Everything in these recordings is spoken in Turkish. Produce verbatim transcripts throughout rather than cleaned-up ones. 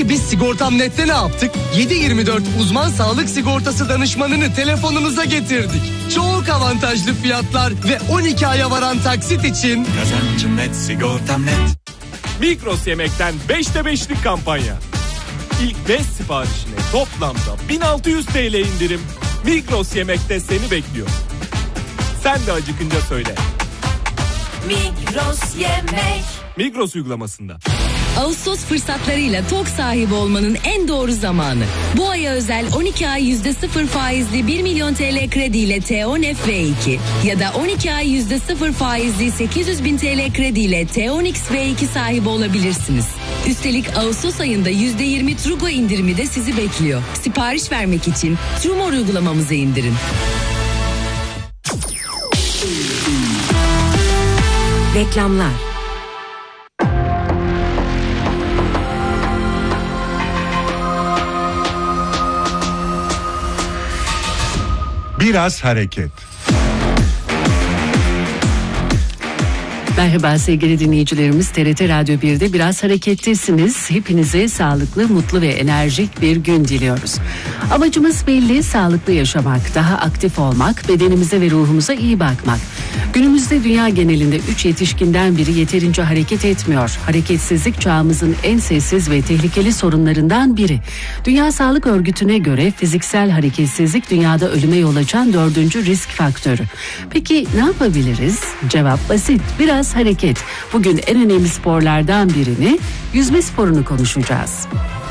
Biz Sigortam Net'te ne yaptık? yedi yirmi dört uzman sağlık sigortası danışmanını telefonunuza getirdik. Çok avantajlı fiyatlar ve on iki aya varan taksit için. Kazancım net, sigortam net. Migros Yemek'ten beşte beşlik kampanya. İlk beş siparişine toplamda bin altı yüz TL indirim. Migros Yemek'te seni bekliyor. Sen de acıkınca söyle. Migros Yemek. Migros uygulamasında. Ağustos fırsatlarıyla TOK sahibi olmanın en doğru zamanı. Bu aya özel on iki ay yüzde sıfır faizli bir milyon T L krediyle T O N F V iki ya da on iki ay yüzde sıfır faizli sekiz yüz bin T L krediyle T O N X V iki sahibi olabilirsiniz. Üstelik Ağustos ayında yüzde yirmi Trugo indirimi de sizi bekliyor. Sipariş vermek için Trumor uygulamamızı indirin. Reklamlar. Biraz hareket. Merhaba sevgili dinleyicilerimiz, T R T Radyo bir'de biraz harekettesiniz. Hepinize sağlıklı, mutlu ve enerjik bir gün diliyoruz. Amacımız belli, sağlıklı yaşamak, daha aktif olmak, bedenimize ve ruhumuza iyi bakmak. Günümüzde dünya genelinde üç yetişkinden biri yeterince hareket etmiyor. Hareketsizlik çağımızın en sessiz ve tehlikeli sorunlarından biri. Dünya Sağlık Örgütü'ne göre fiziksel hareketsizlik dünyada ölüme yol açan dördüncü risk faktörü. Peki ne yapabiliriz? Cevap basit, biraz hareket. Bugün en önemli sporlardan birini, yüzme sporunu konuşacağız.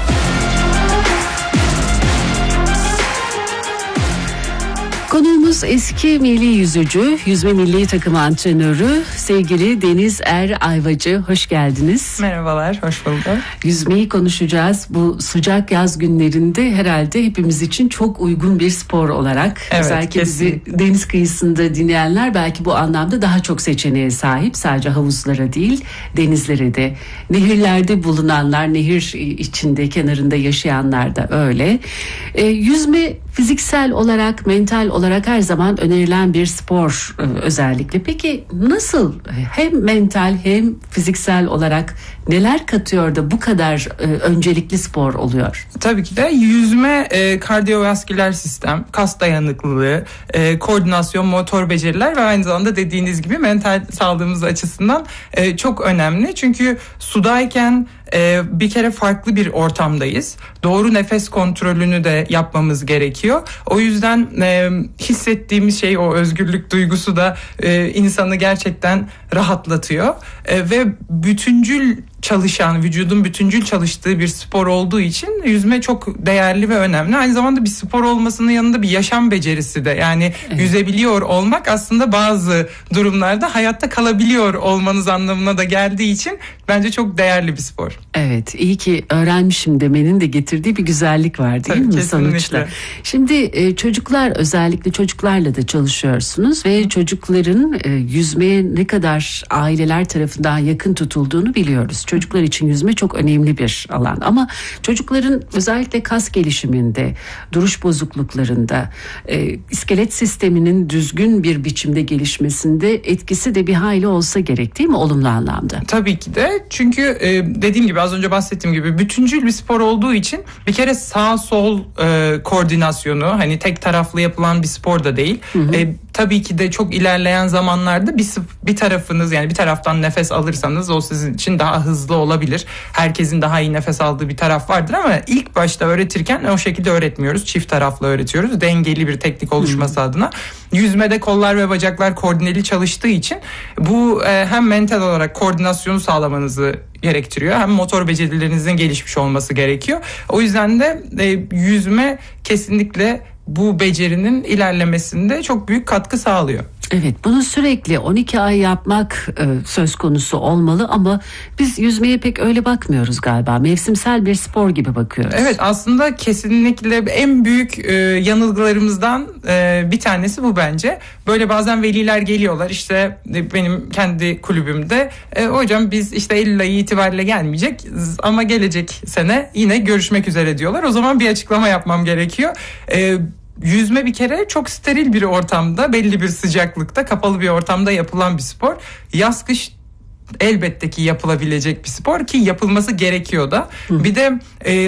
Konuğumuz eski milli yüzücü, yüzme milli takım antrenörü sevgili Deniz Er Ayvacı. Hoş geldiniz. Merhabalar, hoş bulduk. Yüzmeyi konuşacağız. Bu sıcak yaz günlerinde herhalde hepimiz için çok uygun bir spor olarak. Evet, özellikle kesin. bizi deniz kıyısında dinleyenler belki bu anlamda daha çok seçeneğe sahip. Sadece havuzlara değil, denizlere de, nehirlerde bulunanlar, nehir içinde, kenarında yaşayanlar da öyle. E, yüzme fiziksel olarak, mental olarak her zaman önerilen bir spor e, özellikle. Peki nasıl hem mental hem fiziksel olarak neler katıyor da bu kadar e, öncelikli spor oluyor? Tabii ki de yüzme e, kardiyovasküler sistem, kas dayanıklılığı, e, koordinasyon, motor beceriler ve aynı zamanda dediğiniz gibi mental sağlığımız açısından e, çok önemli. Çünkü sudayken Ee, bir kere farklı bir ortamdayız. Doğru nefes kontrolünü de yapmamız gerekiyor. O yüzden e, hissettiğimiz şey, o özgürlük duygusu da e, insanı gerçekten rahatlatıyor. E, ve bütüncül çalışan, vücudun bütüncül çalıştığı bir spor olduğu için yüzme çok değerli ve önemli. Aynı zamanda bir spor olmasının yanında bir yaşam becerisi de. Yani evet. Yüzebiliyor olmak aslında bazı durumlarda hayatta kalabiliyor olmanız anlamına da geldiği için bence çok değerli bir spor. Evet, iyi ki öğrenmişim demenin de getirdiği bir güzellik var değil Tabii, mi kesinlikle. sonuçta? Şimdi e, çocuklar, özellikle çocuklarla da çalışıyorsunuz ve Hı. çocukların e, yüzmeye ne kadar aileler tarafından yakın tutulduğunu biliyoruz. Çocuklar için yüzme çok önemli bir alan ama çocukların özellikle kas gelişiminde, duruş bozukluklarında, e, iskelet sisteminin düzgün bir biçimde gelişmesinde etkisi de bir hayli olsa gerek değil mi, olumlu anlamda? Tabii ki de, çünkü e, dediğim gibi, az önce bahsettiğim gibi bütüncül bir spor olduğu için bir kere sağ sol e, koordinasyonu, hani tek taraflı yapılan bir spor da değil. Hı hı. E, tabii ki de çok ilerleyen zamanlarda bir bir tarafınız, yani bir taraftan nefes alırsanız o sizin için daha hızlı olabilir. Herkesin daha iyi nefes aldığı bir taraf vardır ama ilk başta öğretirken o şekilde öğretmiyoruz. Çift taraflı öğretiyoruz. Dengeli bir teknik oluşması hmm. adına. Yüzmede kollar ve bacaklar koordineli çalıştığı için bu e, hem mental olarak koordinasyonu sağlamanızı gerektiriyor, hem motor becerilerinizin gelişmiş olması gerekiyor. O yüzden de e, yüzme kesinlikle bu becerinin ilerlemesinde çok büyük katkı sağlıyor. Evet, bunu sürekli on iki ay yapmak e, söz konusu olmalı ama biz yüzmeye pek öyle bakmıyoruz galiba. Mevsimsel bir spor gibi bakıyoruz. Evet, aslında kesinlikle en büyük e, yanılgılarımızdan e, bir tanesi bu bence. Böyle bazen veliler geliyorlar, işte e, benim kendi kulübümde e, hocam biz işte Eylül ayı itibariyle gelmeyecek ama gelecek sene yine görüşmek üzere diyorlar. O zaman bir açıklama yapmam gerekiyor. E, Yüzme bir kere çok steril bir ortamda, belli bir sıcaklıkta, kapalı bir ortamda yapılan bir spor. Yaz kış elbette ki yapılabilecek bir spor ki yapılması gerekiyor da. Hı. Bir de e,